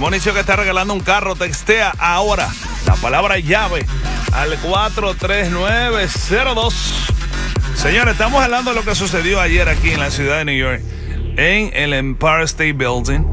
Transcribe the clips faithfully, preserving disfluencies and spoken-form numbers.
Monicio que está regalando un carro. Textea ahora la palabra llave al cuatro tres nueve cero dos. Señores, estamos hablando de lo que sucedió ayer aquí en la ciudad de New York, en el Empire State Building,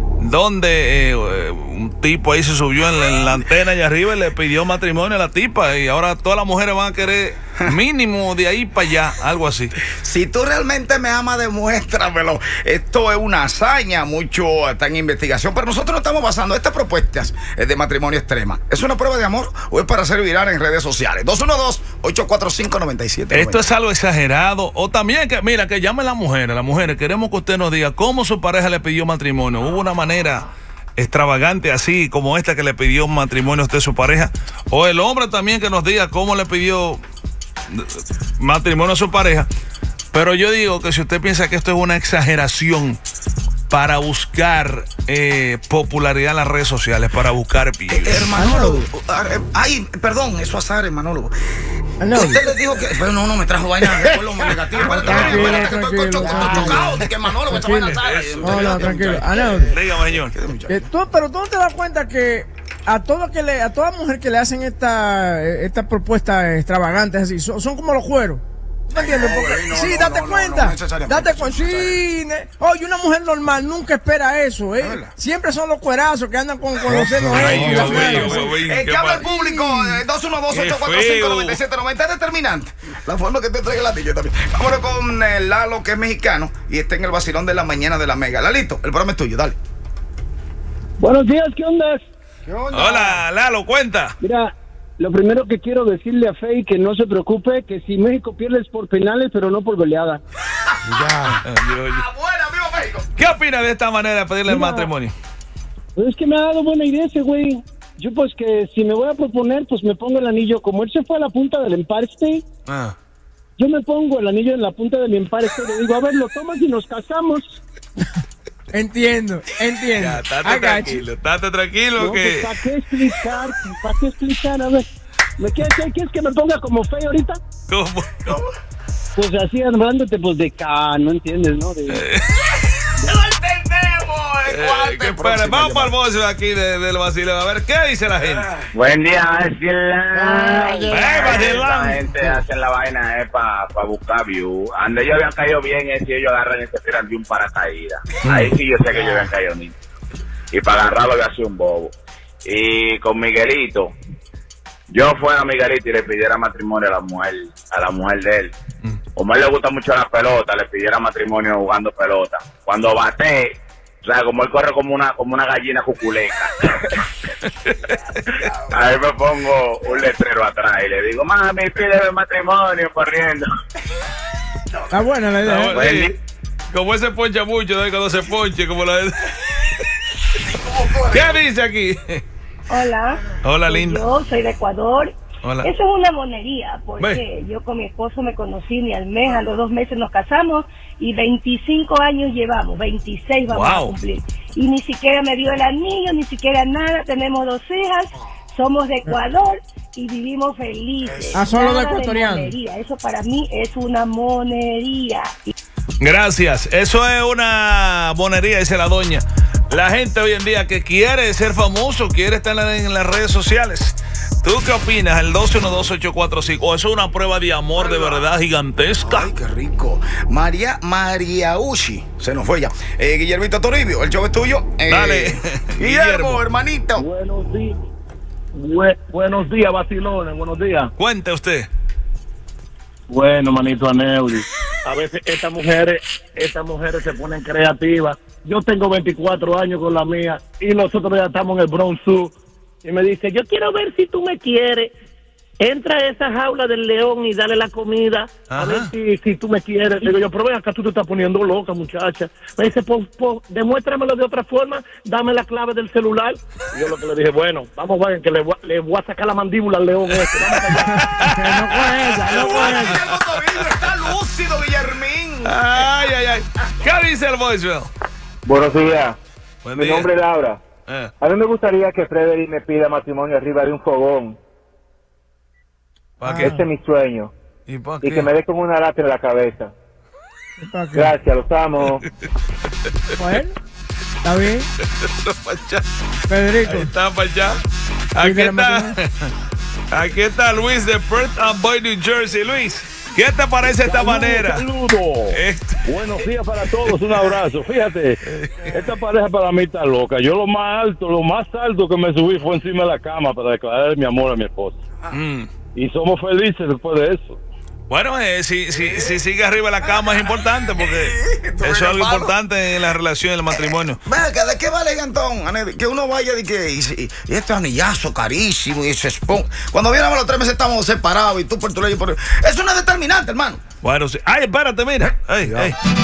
donde eh, un tipo ahí se subió en la, en la antena allá arriba y le pidió matrimonio a la tipa, y ahora todas las mujeres van a querer mínimo de ahí para allá, algo así. Si tú realmente me amas, demuéstramelo. Esto es una hazaña, mucho está en investigación, pero nosotros no estamos basando estas propuestas de matrimonio extrema. ¿Es una prueba de amor o es para ser viral en redes sociales? dos uno dos, ocho cuatro cinco, nueve siete nueve. Esto es algo exagerado, o también que, mira, que llamen las mujeres, las mujeres, queremos que usted nos diga cómo su pareja le pidió matrimonio. Hubo una manera extravagante así como esta que le pidió matrimonio a usted su pareja, o el hombre también que nos diga cómo le pidió matrimonio a su pareja. Pero yo digo que si usted piensa que esto es una exageración para buscar eh, popularidad en las redes sociales, para buscar views. Eh, hermanólogo, ay, perdón, eso azar, hermanólogo. No. Usted le dijo que, pero no, no me trajo vaina de lo negativo. Tranquilo, tranquilo. Estoy chocado de que Manolo esta vaina sale. No, no, tranquilo. Dígame, señor. Tú, pero tú no te das cuenta que a todo que le, a toda mujer que le hacen esta, esta propuesta extravagantes así, son, son como los cueros. ¿Me entiendes? Porque, no, sí, no, date no, cuenta. No, no date cuenta. Sí, ne... Oye, una mujer normal nunca espera eso, ¿eh? Siempre son los cuerazos que andan con, con los senos. Eh, que habla el público. Eh, dos uno dos, ocho cuatro cinco, nueve siete nueve. Es determinante la forma que te traiga la tilla también. Vámonos con eh, Lalo, que es mexicano y está en el vacilón de la mañana de la Mega. Lalito, el programa es tuyo, dale. Buenos días, ¿qué onda? ¿Qué onda? Hola, Lalo, cuenta. Mira, lo primero que quiero decirle a Fey que no se preocupe, que si México pierde es por penales, pero no por goleada. Ya. yo, yo. Ah, buena, viva México. ¿Qué opina de esta manera de pedirle Mira, el matrimonio? Pues es que me ha dado buena idea ese güey. Yo pues que si me voy a proponer, pues me pongo el anillo. Como él se fue a la punta del Empire State, Ah. yo me pongo el anillo en la punta del Empire State. Le digo, a ver, lo tomas y nos casamos. Entiendo, entiendo. Ya, estate tranquilo, estate tranquilo. No, que... pues, ¿para qué explicar? ¿Para qué explicar? A ver, ¿me quieres, quieres que me ponga como Fey ahorita? ¿Cómo? ¿Cómo? Pues así armándote, pues de ca, ¿no entiendes, no? De... Eh. ¡No entendemos! Eh, que espera, vamos para el bolso aquí de, del vacilón. A ver, ¿qué dice la gente? Buen día, vacilón. ¡Eh, vacilón! La gente hace la vaina eh, para pa buscar view. Ande ellos habían caído bien es si ellos agarran y se tiran de un paracaídas. Ahí sí yo sé que ellos habían caído ni. Y para agarrarlo yo hacía un bobo. Y con Miguelito, yo fuera a Miguelito y le pidiera matrimonio a la mujer, a la mujer de él. Como a él le gusta mucho la pelota, le pidiera matrimonio jugando pelota. Cuando bate, o sea, como él corre como una como una gallina cuculeca. Ahí me pongo un letrero atrás y le digo, mami, pídeme matrimonio corriendo. Está buena la idea. No, sí. Como ese poncha mucho, ¿no? Cuando se ponche, como la de... ¿Qué dice aquí? Hola. Hola, linda. Yo soy de Ecuador. Hola. Eso es una monería, porque Ve. yo con mi esposo me conocí ni al mes, a los dos meses nos casamos y veinticinco años llevamos, veintiséis vamos Wow. a cumplir. Y ni siquiera me dio el anillo, ni siquiera nada, tenemos dos hijas, somos de Ecuador y vivimos felices. Ah, solo de Nada ecuatoriano. monería. Eso para mí es una monería. Gracias. Eso es una bonería, dice la doña. La gente hoy en día que quiere ser famoso, quiere estar en las redes sociales. ¿Tú qué opinas? El dos uno dos, ocho cuatro cinco. ¿O eso es una prueba de amor de verdad gigantesca? Ay, qué rico. María, María Ushi. Se nos fue ya. Eh, Guillermito Toribio, el show es tuyo. Eh, Dale. Guillermo, Guillermo. hermanito. Buenos días. Bue buenos días, vacilones, buenos días. Cuente usted. Bueno, manito Aneuri. A veces estas mujeres, estas mujeres se ponen creativas. Yo tengo veinticuatro años con la mía y nosotros ya estamos en el Bronx Zoo. Y me dice, yo quiero ver si tú me quieres. Entra a esa jaula del león y dale la comida. Ajá. A ver si, si tú me quieres. Le digo yo, pero ven acá, tú te estás poniendo loca, muchacha. Me dice, pues, pues, demuéstramelo de otra forma. Dame la clave del celular. Y yo lo que le dije, bueno, vamos a ver, que le voy, le voy a sacar la mandíbula al león este. Vamos allá. No con ella, no con ella. Guillermo Toribio está lúcido, Guillermín. Ay, ay, ay. ¿Qué dice el voicemail? Buenos días. Buen Mi día. nombre es Laura. Eh. A mí me gustaría que Frederick me pida matrimonio arriba de un fogón. ¿Para Ese qué? es mi sueño. ¿Y para Y qué? que me dé como una lata en la cabeza. ¿Para qué? Gracias, los amo. Bueno, ¿Está bien? Federico. Ahí está para allá. Aquí está. Aquí está Luis de Perth Amboy, New Jersey. Luis, ¿qué te parece esta Saludos, manera? Saludos. Este. Buenos días para todos, un abrazo. Fíjate, esta pareja para mí está loca. Yo lo más alto, lo más alto que me subí fue encima de la cama para declarar mi amor a mi esposa. Mm. Y somos felices después de eso. Bueno, eh, si, si, si sigue arriba de la cama es importante porque eso es algo importante en la relación, en el matrimonio. Venga, ¿de qué vale, Gantón? Que uno vaya y que y, y, y este anillazo carísimo y ese espon. Cuando viéramos los tres meses estamos separados y tú por tu ley. Por... Eso no es determinante, hermano. Bueno, sí. Ay, espérate, mira. Ay, ay.